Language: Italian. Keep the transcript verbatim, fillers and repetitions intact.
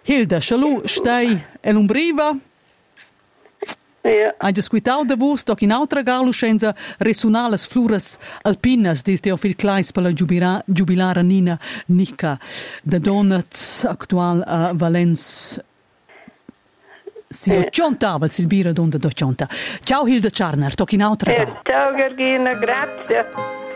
Hilda, schalu, stai el'umbriva? Ja. Hai già squitau da vus, toc in altra galo scenza resonales fluras alpinas di Teofil Clais per la giubira, giubilara Nina Nica da donat actual a Valens. Si ho ciontava Silbira donda do cionta. Ciao Hilda Czarner, toc in altra galo. Ciao Georgina, grazie.